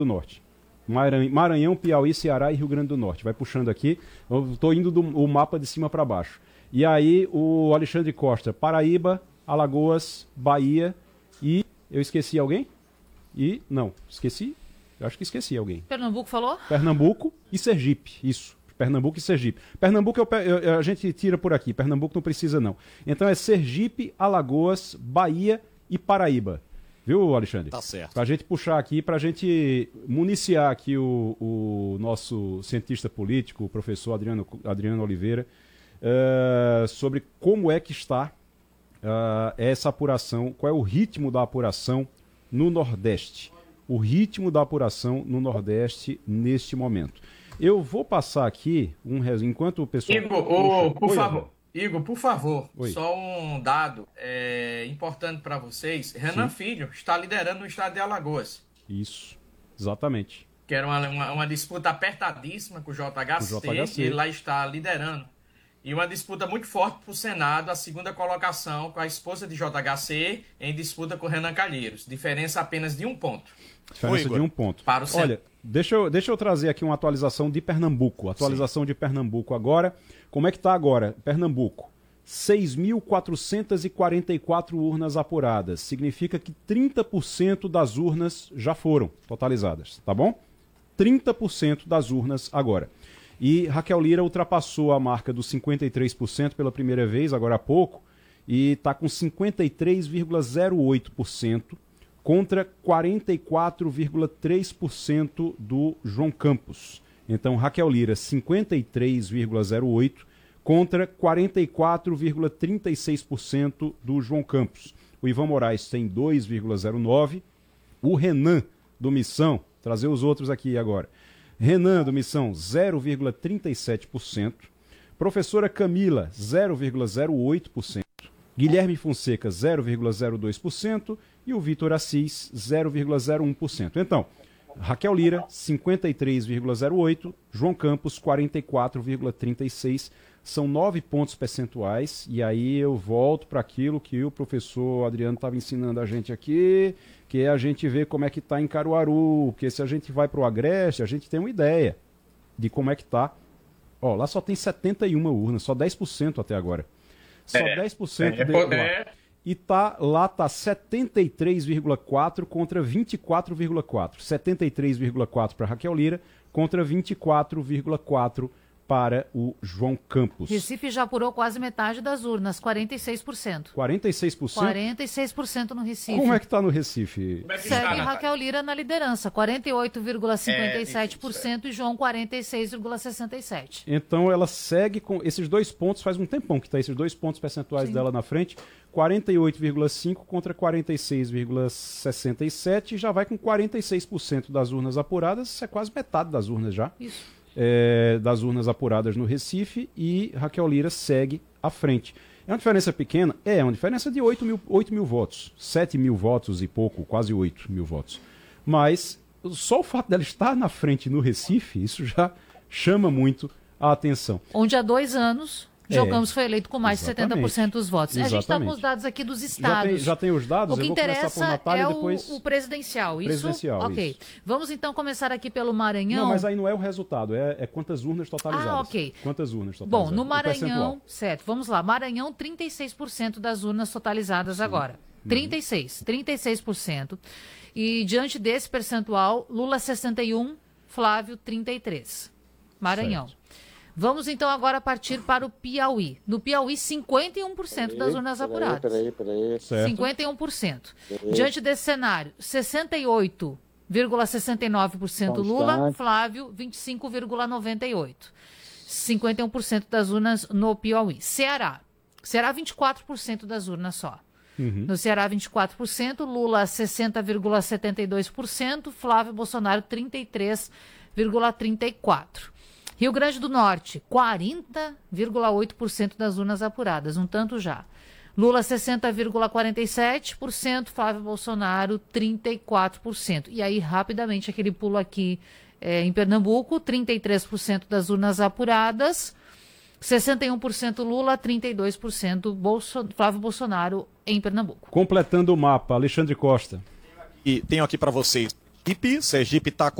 do Norte. Maranhão, Piauí, Ceará e Rio Grande do Norte. Vai puxando aqui. Eu estou indo o mapa de cima para baixo. E aí o Alexandre Costa, Paraíba, Alagoas, Bahia e... Eu esqueci alguém? Não, esqueci. Eu acho que esqueci alguém. Pernambuco falou? Pernambuco e Sergipe, isso. Pernambuco e Sergipe. Pernambuco a gente tira por aqui. Pernambuco não precisa não. Então é Sergipe, Alagoas, Bahia e Paraíba. Viu, Alexandre? Tá certo. Pra gente puxar aqui, pra gente municiar aqui o nosso cientista político, o professor Adriano Oliveira, sobre como é que está essa apuração, qual é o ritmo da apuração no Nordeste. O ritmo da apuração no Nordeste neste momento. Eu vou passar aqui, enquanto o pessoal... Igor, por favor, Oi. só um dado importante para vocês. Renan Sim. Filho está liderando no estado de Alagoas. Isso, exatamente. Que era uma disputa apertadíssima com o JHC, e ele lá está liderando. E uma disputa muito forte para o Senado, a segunda colocação com a esposa de JHC em disputa com Renan Calheiros. Diferença apenas de 1 ponto. Diferença de 1 ponto. Para o Senado. Olha, deixa eu trazer aqui uma atualização de Pernambuco. Atualização de Pernambuco agora. Como é que está agora? Pernambuco. 6.444 urnas apuradas. Significa que 30% das urnas já foram totalizadas, tá bom? 30% das urnas agora. E Raquel Lira ultrapassou a marca dos 53% pela primeira vez, agora há pouco, e está com 53,08% contra 44,3% do João Campos. Então, Raquel Lira, 53,08% contra 44,36% do João Campos. O Ivan Moraes tem 2,09%. O Renan, do Missão, trazer os outros aqui agora. Renan, do Missão, 0,37%. Professora Camila, 0,08%. Guilherme Fonseca, 0,02%. E o Vitor Assis, 0,01%. Então, Raquel Lira, 53,08%. João Campos, 44,36%. São 9 pontos percentuais. E aí eu volto para aquilo que o professor Adriano estava ensinando a gente aqui, que é a gente ver como é que está em Caruaru, porque se a gente vai para o Agreste, a gente tem uma ideia de como é que está. Ó, lá só tem 71 urnas, só 10% até agora. Só 10% lá. E lá tá 73,4 contra 24,4. 73,4 para Raquel Lira contra 24,4 para o João Campos. Recife já apurou quase metade das urnas, 46%. 46%? 46% no Recife. Como é que está no Recife? Segue Raquel Lira na liderança, 48,57% e João 46,67%. Então ela segue com esses 2 pontos, faz um tempão que está esses 2 pontos percentuais dela na frente, 48,5% contra 46,67% e já vai com 46% das urnas apuradas, isso é quase metade das urnas já. Isso. Das urnas apuradas no Recife, e Raquel Lira segue à frente. É uma diferença pequena? É uma diferença de 8 mil votos, 7 mil votos e pouco, quase 8 mil votos. Mas só o fato dela estar na frente no Recife, isso já chama muito a atenção. Onde há 2 anos... João Campos foi eleito com mais de 70% dos votos. Exatamente. A gente está com os dados aqui dos estados. Já tem os dados? O que interessa Natália, é depois... o presidencial. Presidencial, ok. Isso. Vamos então começar aqui pelo Maranhão. Não, mas aí não é o resultado, é quantas urnas totalizadas. Ah, ok. Quantas urnas totalizadas. Bom, no Maranhão, certo, vamos lá. Maranhão, 36% das urnas totalizadas agora. 36%. E diante desse percentual, Lula 61%, Flávio 33%. Maranhão. Certo. Vamos então agora partir para o Piauí. No Piauí, 51% das urnas apuradas. Peraí. Certo. 51%. Diante desse cenário, 68,69% Lula, Flávio, 25,98%. 51% das urnas no Piauí. Ceará, 24% das urnas só. No Ceará, 24%, Lula 60,72%, Flávio Bolsonaro 33,34%. Rio Grande do Norte, 40,8% das urnas apuradas, um tanto já. Lula 60,47%, Flávio Bolsonaro 34%. E aí, rapidamente, aquele pulo aqui em Pernambuco, 33% das urnas apuradas, 61% Lula, 32% Flávio Bolsonaro em Pernambuco. Completando o mapa, Alexandre Costa. E tenho aqui para vocês Sergipe está